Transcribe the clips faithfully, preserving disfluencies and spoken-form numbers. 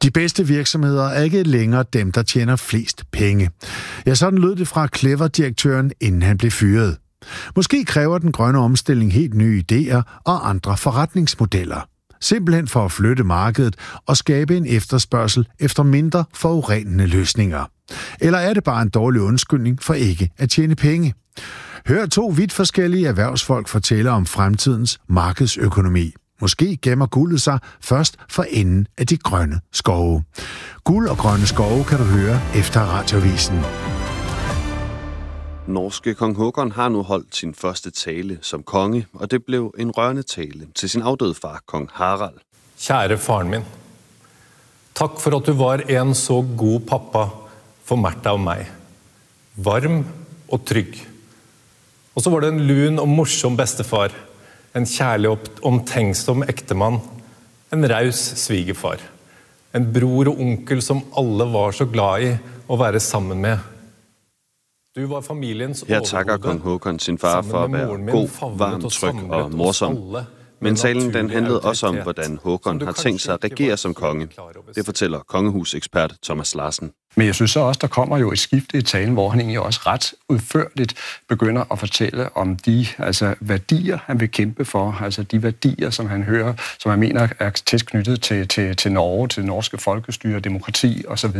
De bedste virksomheder er ikke længere dem, der tjener flest penge. Ja, sådan lød det fra Clever-direktøren, inden han blev fyret. Måske kræver den grønne omstilling helt nye idéer og andre forretningsmodeller. Simpelthen for at flytte markedet og skabe en efterspørgsel efter mindre forurenende løsninger. Eller er det bare en dårlig undskyldning for ikke at tjene penge? Hør to vidt forskellige erhvervsfolk fortælle om fremtidens markedsøkonomi. Måske gemmer guldet sig først for enden af de grønne skove. Guld og grønne skove kan du høre efter Radioavisen. Norske kong Håkon har nu holdt sin første tale som konge, og det blev en rørende tale til sin afdøde far, kong Harald. Kære faren min, tak for at du var en så god pappa for Märtha og mig. Varm og trygg. Og så var det en lun og morsom bedstefar, en kærlig og omtenksom ægtemand, en raus svigerfar, en bror og onkel, som alle var så glad i at være sammen med. Du var familiens Her takker kong Håkon sin far for at være god, varm, tryg og morsom. Men talen den handlede også om, hvordan Håkon har tænkt sig at regere som konge. Det fortæller kongehusekspert Thomas Larsen. Men jeg synes så også, der kommer jo et skifte i talen, hvor han egentlig også ret udførligt begynder at fortælle om de altså, værdier, han vil kæmpe for. Altså de værdier, som han hører, som han mener er tæt knyttet til, til, til Norge, til norske folkestyre, demokrati osv.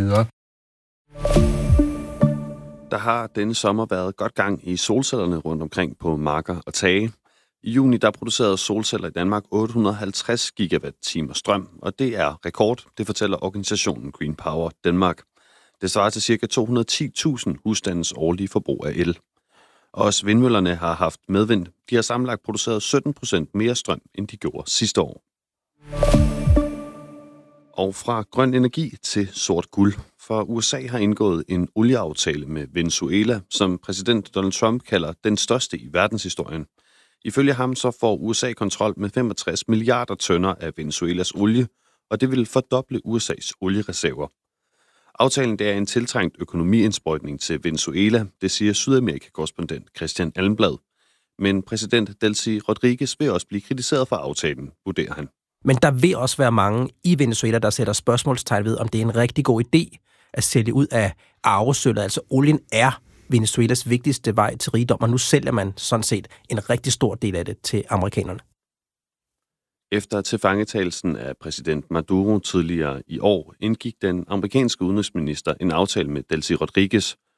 Der har denne sommer været godt gang i solcellerne rundt omkring på marker og tage. I juni der producerede solceller i Danmark otte hundrede og halvtreds gigawatt-timer strøm, og det er rekord, det fortæller organisationen Green Power Danmark. Det svarer til ca. to hundrede og ti tusind husstandens årlige forbrug af el. Også vindmøllerne har haft medvind. De har sammenlagt produceret sytten procent mere strøm, end de gjorde sidste år. Og fra grøn energi til sort guld. For U S A har indgået en olieaftale med Venezuela, som præsident Donald Trump kalder den største i verdenshistorien. Ifølge ham så får U S A kontrol med femogtres milliarder tønder af Venezuelas olie, og det vil fordoble U S A's oliereserver. Aftalen det er en tiltrængt økonomiindsprøjtning til Venezuela, det siger Sydamerika-korrespondent Christian Almblad. Men præsident Delcy Rodriguez vil også blive kritiseret for aftalen, vurderer han. Men der vil også være mange i Venezuela, der sætter spørgsmålstegn ved, om det er en rigtig god idé at sælge ud af arvesølvet. Altså olien er Venezuelas vigtigste vej til rigdom, og nu sælger man sådan set en rigtig stor del af det til amerikanerne. Efter tilfangetagelsen af præsident Maduro tidligere i år, indgik den amerikanske udenrigsminister en aftale med Delcy Rodriguez